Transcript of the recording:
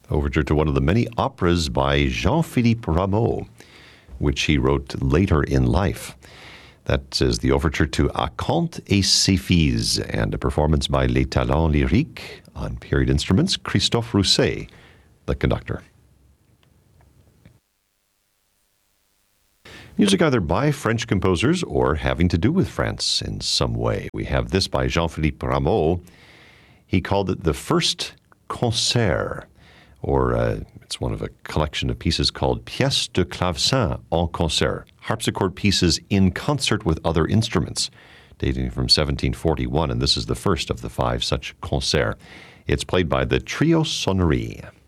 overture to one of the many operas by Jean-Philippe Rameau, which he wrote later in life. That is the overture to Acanthe et ses filles, and a performance by Les Talents Lyriques on period instruments, Christophe Rousset, the conductor. Music either by French composers or having to do with France in some way. We have this by Jean-Philippe Rameau. He called it the first concert, or it's one of a collection of pieces called Pièces de clavecin en concert, harpsichord pieces in concert with other instruments, dating from 1741, and this is the first of the 5 such concerts. It's played by the Trio Sonnerie.